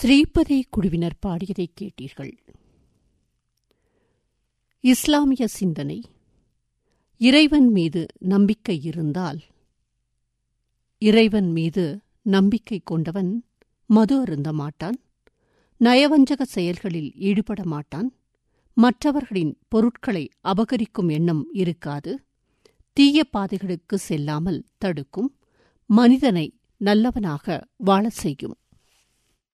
ஸ்ரீபதி குழுவினர் பாடியதை கேட்டீர்கள். இஸ்லாமிய சிந்தனை. இறைவன் மீது நம்பிக்கை இருந்தால், இறைவன் மீது நம்பிக்கை கொண்டவன் மது அருந்த மாட்டான், நயவஞ்சக செயல்களில் ஈடுபட மாட்டான், மற்றவர்களின் பொருட்களை அபகரிக்கும் எண்ணம் இருக்காது, தீய பாதைகளுக்கு செல்லாமல் தடுக்கும், மனிதனை நல்லவனாக வாழச் செய்யும்.